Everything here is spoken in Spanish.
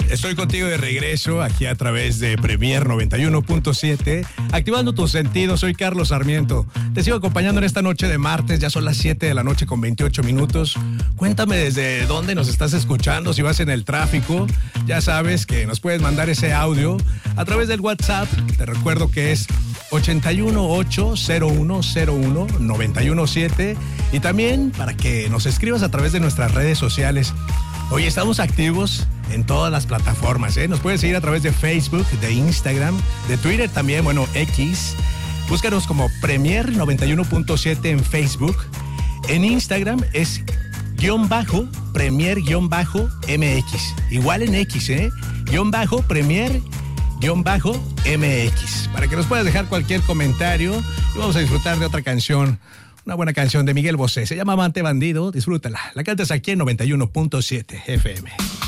Estoy contigo de regreso aquí a través de Premier 91.7, activando tus sentidos. Soy Carlos Sarmiento. Te sigo acompañando en esta noche de martes. Ya son las 7 de la noche con 28 minutos. Cuéntame desde dónde nos estás escuchando, si vas en el tráfico. Ya sabes que nos puedes mandar ese audio a través del WhatsApp. Te recuerdo que es 818-0101-917. Y también para que nos escribas a través de nuestras redes sociales. Hoy estamos activos en todas las plataformas, ¿eh? Nos puedes seguir a través de Facebook, de Instagram, de Twitter también, X. Búscanos como Premier 91.7 en Facebook. En Instagram es _Premier_MX. Igual en X, _Premier_MX. Para que nos puedas dejar cualquier comentario y vamos a disfrutar de otra canción. Una buena canción de Miguel Bosé. Se llama Amante Bandido. Disfrútala. La cantas aquí en 91.7 FM.